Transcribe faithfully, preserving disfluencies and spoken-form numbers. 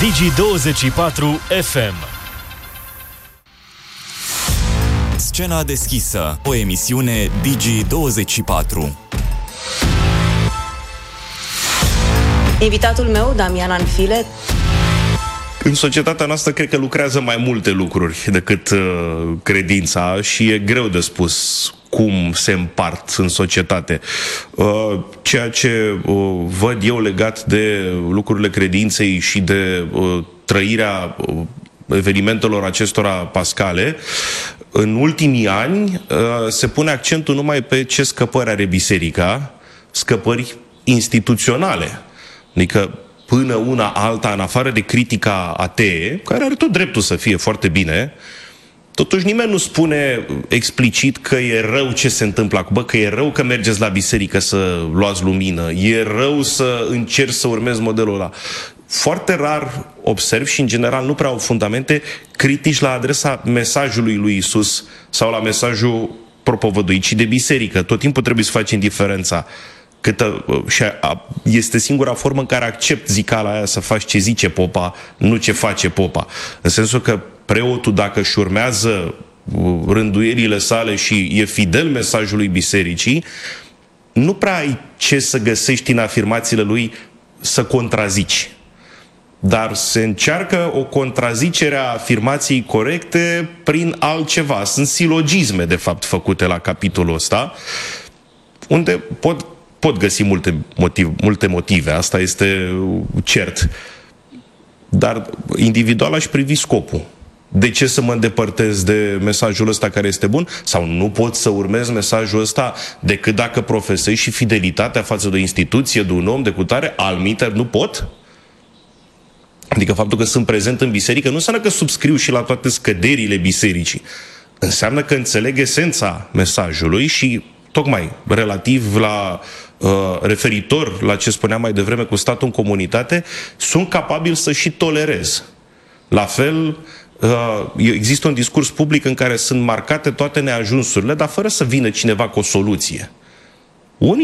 Digi douăzeci și patru F M. Scena deschisă, o emisiune Digi douăzeci și patru. Invitatul meu, Damian Anfile. În societatea noastră cred că lucrează mai multe lucruri decât uh, credința și e greu de spus cum se împart în societate. Uh, ceea ce uh, văd eu legat de lucrurile credinței și de uh, trăirea uh, evenimentelor acestora pascale, în ultimii ani uh, se pune accentul numai pe ce scăpări are biserica, scăpări instituționale. Adică până una alta, în afară de critica atee, care are tot dreptul să fie foarte bine, totuși nimeni nu spune explicit că e rău ce se întâmplă acum, bă, că e rău că mergeți la biserică să luați lumină, e rău să încerci să urmezi modelul ăla. Foarte rar observ și în general nu prea au fundamente critici la adresa mesajului lui Isus sau la mesajul propovăduit și de biserică. Tot timpul trebuie să faci indiferența. Câtă, și a, este singura formă în care accept zicala aia să faci ce zice popa, nu ce face popa. În sensul că preotul, dacă își urmează rânduierile sale și e fidel mesajului bisericii, nu prea ai ce să găsești în afirmațiile lui să contrazici. Dar se încearcă o contrazicere a afirmației corecte prin altceva. Sunt silogisme, de fapt, făcute la capitolul ăsta, unde pot Pot găsi multe, motiv, multe motive, asta este cert. Dar individual aș privi scopul. De ce să mă îndepărtez de mesajul ăsta care este bun? Sau nu pot să urmez mesajul ăsta decât dacă profesez și fidelitatea față de o instituție, de un om, de cutare, almiter nu pot? Adică faptul că sunt prezent în biserică nu înseamnă că subscriu și la toate scăderile bisericii. Înseamnă că înțeleg esența mesajului și tocmai relativ la uh, referitor la ce spuneam mai devreme cu statul în comunitate, sunt capabil să și tolerez. La fel, uh, există un discurs public în care sunt marcate toate neajunsurile, dar fără să vină cineva cu o soluție.